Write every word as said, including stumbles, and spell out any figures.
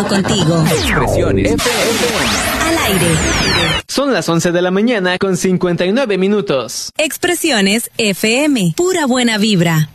conectado contigo. Expresiones F M. Al aire. Son las once de la mañana con cincuenta y nueve minutos. Expresiones F M. Pura buena vibra.